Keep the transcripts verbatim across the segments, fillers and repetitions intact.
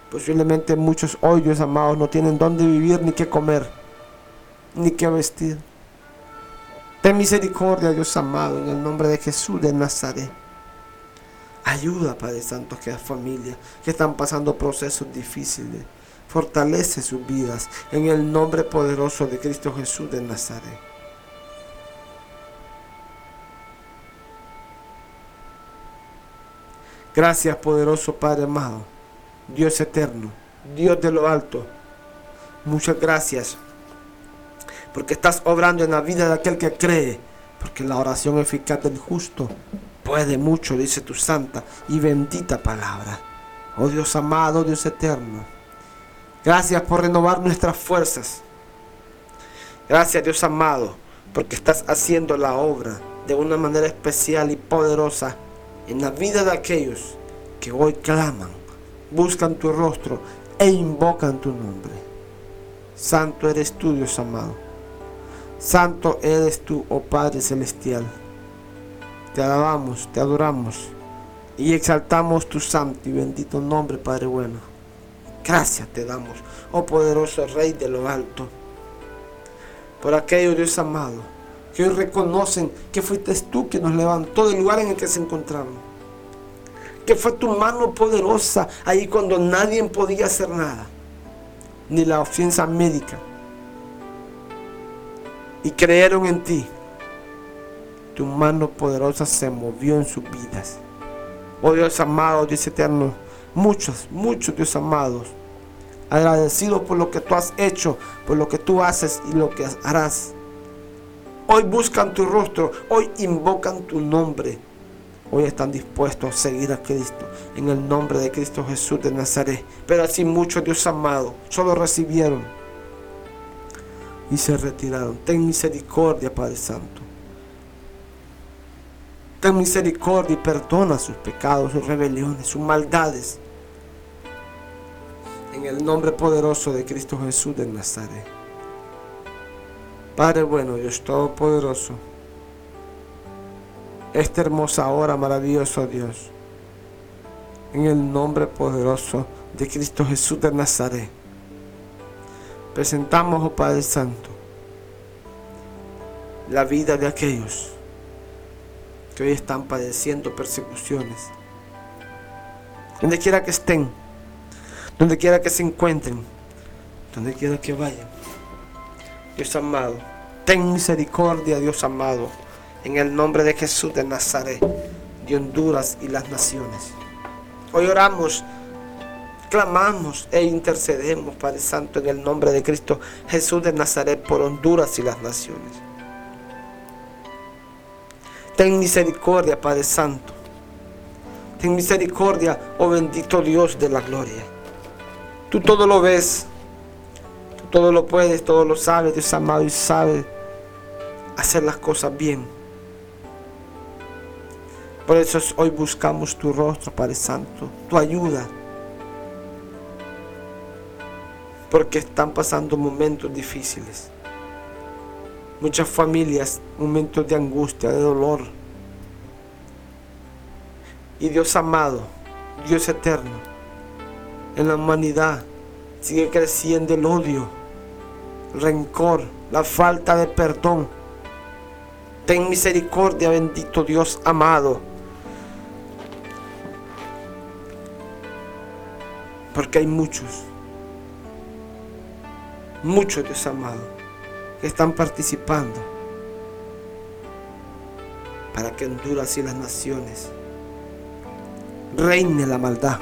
Posiblemente muchos hoy, Dios amado, no tienen dónde vivir, ni qué comer, ni qué vestir. Ten misericordia, Dios amado, en el nombre de Jesús de Nazaret. Ayuda, Padre Santo, a aquellas familias que están pasando procesos difíciles. Fortalece sus vidas en el nombre poderoso de Cristo Jesús de Nazaret. Gracias, poderoso Padre amado, Dios eterno, Dios de lo alto. Muchas gracias, porque estás obrando en la vida de aquel que cree, porque la oración eficaz del justo puede mucho, dice tu santa y bendita palabra. Oh Dios amado, Dios eterno, gracias por renovar nuestras fuerzas. Gracias, Dios amado, porque estás haciendo la obra de una manera especial y poderosa en la vida de aquellos que hoy claman, buscan tu rostro e invocan tu nombre. Santo eres tú, Dios amado. Santo eres tú, oh Padre Celestial. Te alabamos, te adoramos y exaltamos tu santo y bendito nombre, Padre bueno. Gracias te damos, oh poderoso Rey de lo alto, por aquellos, Dios amado, que hoy reconocen que fuiste tú que nos levantó del lugar en el que se encontraban, que fue tu mano poderosa ahí cuando nadie podía hacer nada, ni la ofensa médica, y creyeron en ti. Tu mano poderosa se movió en sus vidas. Oh Dios amado, Dios eterno, muchos, muchos, Dios amados, agradecidos por lo que tú has hecho, por lo que tú haces y lo que harás. Hoy buscan tu rostro, hoy invocan tu nombre. Hoy están dispuestos a seguir a Cristo en el nombre de Cristo Jesús de Nazaret. Pero así muchos, Dios amado, solo recibieron y se retiraron. Ten misericordia, Padre Santo. Ten misericordia y perdona sus pecados, sus rebeliones, sus maldades. En el nombre poderoso de Cristo Jesús de Nazaret. Padre bueno, Dios Todopoderoso, esta hermosa hora, maravilloso Dios, en el nombre poderoso de Cristo Jesús de Nazaret, presentamos, oh Padre Santo, la vida de aquellos que hoy están padeciendo persecuciones, donde quiera que estén, donde quiera que se encuentren, donde quiera que vayan. Dios amado, ten misericordia, Dios amado, en el nombre de Jesús de Nazaret, de Honduras y las naciones. Hoy oramos, clamamos e intercedemos, Padre Santo, en el nombre de Cristo Jesús de Nazaret, por Honduras y las naciones. Ten misericordia, Padre Santo. Ten misericordia, oh bendito Dios de la gloria. Tú todo lo ves. Todo lo puedes, todo lo sabes, Dios amado, y sabes hacer las cosas bien. Por eso hoy buscamos tu rostro, Padre Santo, tu ayuda. Porque están pasando momentos difíciles. Muchas familias, momentos de angustia, de dolor. Y Dios amado, Dios eterno, en la humanidad sigue creciendo el odio, el rencor, la falta de perdón. Ten misericordia, bendito Dios amado, porque hay muchos, muchos, Dios amado, que están participando para que Honduras y las naciones reine la maldad.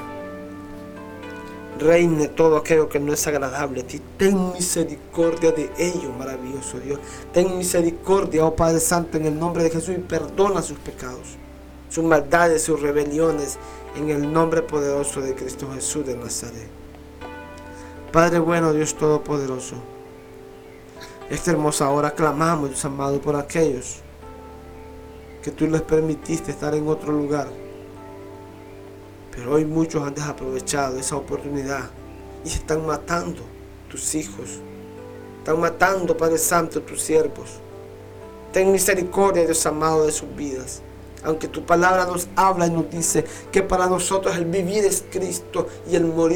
Reine todo aquello que no es agradable a ti. Ten misericordia de ellos, maravilloso Dios. Ten misericordia, oh Padre Santo, en el nombre de Jesús, y perdona sus pecados, sus maldades, sus rebeliones, en el nombre poderoso de Cristo Jesús de Nazaret. Padre bueno, Dios Todopoderoso, esta hermosa hora clamamos, Dios amado, por aquellos que tú les permitiste estar en otro lugar. Pero hoy muchos han desaprovechado esa oportunidad y se están matando tus hijos. Están matando, Padre Santo, tus siervos. Ten misericordia, Dios amado, de sus vidas. Aunque tu palabra nos habla y nos dice que para nosotros el vivir es Cristo y el morir